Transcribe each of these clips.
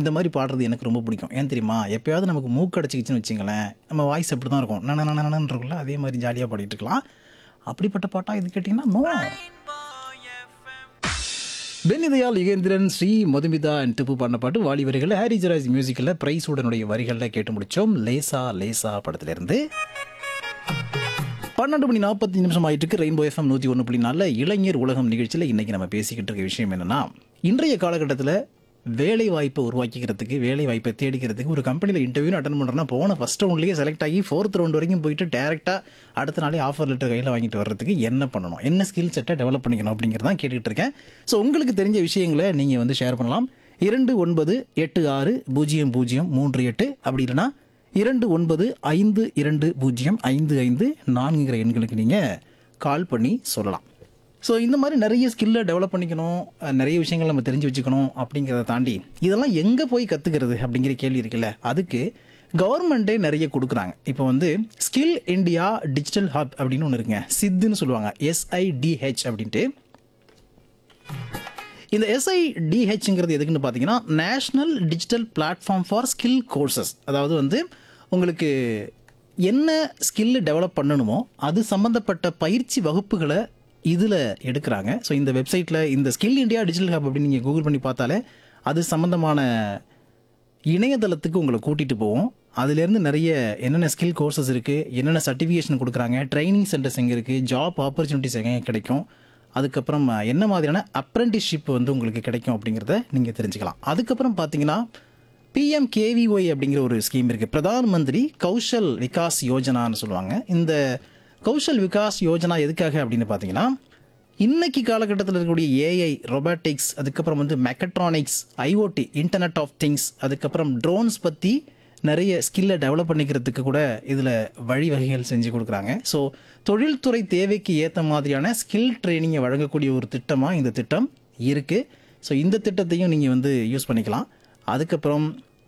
இந்த மாதிரி பாடுறது எனக்கு ரொம்ப பிடிக்கும். ஏன் தெரியுமா? எப்பயாவது நமக்கு மூக்கு அடைச்சிக்கிச்சுன்னு வச்சுங்களேன், நம்ம வாய்ஸ் அப்படி தான் இருக்கும். நனன்னு இருக்குல்ல, அதே மாதிரி ஜாலியாக பாடிட்டு இருக்கலாம். அப்படிப்பட்ட பாட்டா இது கேட்டிங்கன்னா நோ. பென்னிதயாள், யுகேந்திரன், ஸ்ரீ மதுமிதா அண்ட் திப்பு பாடின பாட்டு வாலி வரிகளில், ஹாரி ஜெராஜ் மியூசிக்கில் பிரைஸுடனுடைய வரிகளில் கேட்டு முடித்தோம். லேசா லேசா படத்திலிருந்து. 12:45 ஆயிட்டு இருக்கு. ரெயின்போ எஃப்எம் 101.4 இளைஞர் உலகம் நிகழ்ச்சியில் இன்றைக்கி நம்ம பேசிக்கிட்டு இருக்க விஷயம் என்னென்னா, இன்றைய காலகட்டத்தில் வேலை வாய்ப்பை உருவாக்கிக்கிறதுக்கு, வேலை வாய்ப்பை தேடிக்கிறதுக்கு ஒரு கம்பெனியில் இன்டர்வியூ அட்டன் பண்ணுறோன்னா போன ஃபஸ்ட் ரவுண்ட்லேயே செலக்ட் ஆகி 4th ரவுண்ட் வரைக்கும் போயிட்டு டேரெக்டாக அடுத்த நாளே ஆஃபர் லெட்டர் கையில் வாங்கிட்டு வர்றதுக்கு என்ன பண்ணணும், என்ன ஸ்கில் செட்டை டெவலப் பண்ணிக்கணும் அப்படிங்கிறதான் கேட்டுக்கிட்டு இருக்கேன். ஸோ உங்களுக்கு தெரிஞ்ச விஷயங்களை நீங்கள் வந்து ஷேர் பண்ணலாம். 29860038 அப்படி இல்லைனா 2952205554 எண்களுக்கு நீங்கள் கால் பண்ணி சொல்லலாம். ஸோ இந்த மாதிரி நிறைய ஸ்கில்லை டெவலப் பண்ணிக்கணும், நிறைய விஷயங்கள் நம்ம தெரிஞ்சு வச்சுக்கணும். அப்படிங்கிறத தாண்டி இதெல்லாம் எங்கே போய் கற்றுக்கிறது அப்படிங்கிற கேள்வி இருக்குல்ல, அதுக்கு கவர்மெண்ட்டே நிறைய கொடுக்குறாங்க. இப்போ வந்து ஸ்கில் இந்தியா டிஜிட்டல் ஹப் அப்படின்னு ஒன்று இருக்குங்க, சித்துன்னு சொல்லுவாங்க, SIDH அப்படின்ட்டு. இந்த SIDHங்கிறது எதுக்குன்னு பார்த்தீங்கன்னா, national digital platform for skill courses. அதாவது வந்து உங்களுக்கு என்ன ஸ்கில் டெவலப் பண்ணணுமோ அது சம்மந்தப்பட்ட பயிற்சி வகுப்புகளை இதில் எடுக்கிறாங்க. ஸோ இந்த வெப்சைட்டில் இந்த ஸ்கில் இந்தியா டிஜிட்டல் ஹப் அப்படின்னு நீங்கள் கூகுள் பண்ணி பார்த்தாலே அது சம்மந்தமான இணையதளத்துக்கு உங்களை கூட்டிகிட்டு போவோம். அதுலேருந்து நிறைய என்னென்ன ஸ்கில் கோர்சஸ் இருக்குது, என்னென்ன சர்டிஃபிகேஷன் கொடுக்குறாங்க, ட்ரைனிங் சென்டர்ஸ் எங்கே இருக்குது, ஜாப் ஆப்பர்ச்சுனிட்டிஸ் எங்கே கிடைக்கும், அதுக்கப்புறம் என்ன மாதிரியான அப்ரெண்டிஸ்ஷிப் வந்து உங்களுக்கு கிடைக்கும் அப்படிங்கிறத நீங்கள் தெரிஞ்சுக்கலாம். அதுக்கப்புறம் பார்த்தீங்கன்னா PMKVY அப்படிங்கிற ஒரு ஸ்கீம் இருக்குது, பிரதான் மந்திரி கௌஷல் விகாஸ் யோஜனான்னு சொல்லுவாங்க. இந்த கௌஷல் விகாஸ் யோஜனா எதுக்காக அப்படின்னு பார்த்தீங்கன்னா, இன்றைக்கி காலகட்டத்தில் இருக்கக்கூடிய AI, ரொபாட்டிக்ஸ், அதுக்கப்புறம் வந்து mechatronics, IoT, internet of things, அதுக்கப்புறம் ட்ரோன்ஸ் பற்றி நிறைய ஸ்கில்லை டெவலப் பண்ணிக்கிறதுக்கு கூட இதில் வழிவகைகள் செஞ்சு கொடுக்குறாங்க. ஸோ தொழில்துறை தேவைக்கு ஏற்ற மாதிரியான ஸ்கில் ட்ரைனிங்கை வழங்கக்கூடிய ஒரு திட்டமாக இந்த திட்டம் இருக்குது. ஸோ இந்த திட்டத்தையும் நீங்கள் வந்து யூஸ் பண்ணிக்கலாம். அதுக்கப்புறம்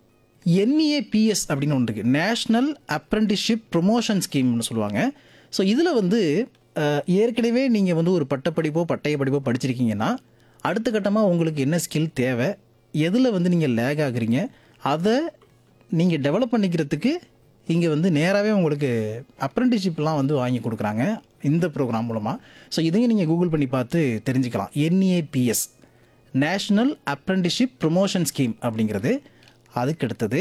NAPS அப்படின்னு ஒன்று இருக்குது, நேஷ்னல் அப்ரெண்டிஸ்ஷிப் ப்ரொமோஷன் ஸ்கீம்னு சொல்லுவாங்க. ஸோ இதில் வந்து ஏற்கனவே நீங்கள் வந்து ஒரு பட்டப்படிப்போ பட்டய படிப்போ படிச்சிருக்கீங்கன்னா அடுத்த கட்டமாக உங்களுக்கு என்ன ஸ்கில் தேவை, எதில் வந்து நீங்கள் லேக் ஆகுறீங்க, அதை நீங்கள் டெவலப் பண்ணிக்கிறதுக்கு இங்கே வந்து நேராகவே உங்களுக்கு அப்ரெண்டிஸ்ஷிப்லாம் வந்து வாங்கி கொடுக்குறாங்க இந்த ப்ரோக்ராம் மூலமாக. ஸோ இதையும் நீங்கள் கூகுள் பண்ணி பார்த்து தெரிஞ்சுக்கலாம். NAPS, national apprenticeship promotion scheme அப்படிங்கிறது. அதுக்கடுத்தது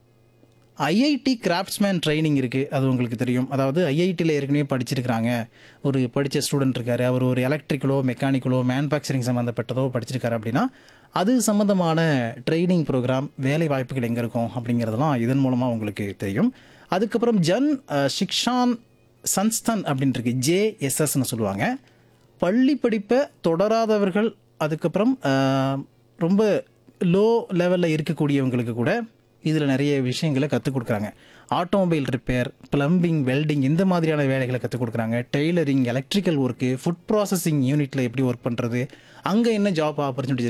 IIT கிராஃப்ட்ஸ்மேன் ட்ரைனிங் இருக்குது, அது உங்களுக்கு தெரியும். அதாவது IITயில் ஏற்கனவே படிச்சிருக்கிறாங்க, ஒரு படித்த ஸ்டூடெண்ட் இருக்கார், அவர் ஒரு எலக்ட்ரிக்கலோ மெக்கானிக்கலோ மேனுஃபேக்சரிங் சம்மந்தப்பட்டதோ படிச்சிருக்காரு அப்படின்னா அது சம்மந்தமான ட்ரைனிங் ப்ரோக்ராம், வேலை வாய்ப்புகள் எங்கே இருக்கும் அப்படிங்கிறதெல்லாம் இதன் மூலமாக உங்களுக்கு தெரியும். அதுக்கப்புறம் ஜன் சிக்ஷான் சன்ஸ்தான் அப்படின்ட்டு JSSன்னு சொல்லுவாங்க, பள்ளி படிப்பை தொடராதவர்கள், அதுக்கப்புறம் ரொம்ப லோ லெவலில் இருக்கக்கூடியவங்களுக்கு கூட இதில் நிறைய விஷயங்களை கற்றுக் கொடுக்குறாங்க. ஆட்டோமொபைல் ரிப்பேர், ப்ளம்பிங், வெல்டிங் இந்த மாதிரியான வேலைகளை கற்றுக் கொடுக்குறாங்க. Tailoring, electrical work, food processing யூனிட்டில் எப்படி ஒர்க் பண்ணுறது, அங்கே என்ன ஜாப் ஆப்பர்ச்சுனிட்டிஸ்